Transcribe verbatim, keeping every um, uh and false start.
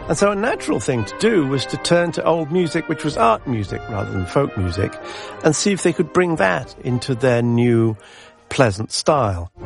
And so a natural thing to do was to turn to old music, which was art music rather than folk music, and see if they could bring that into their new pleasant style.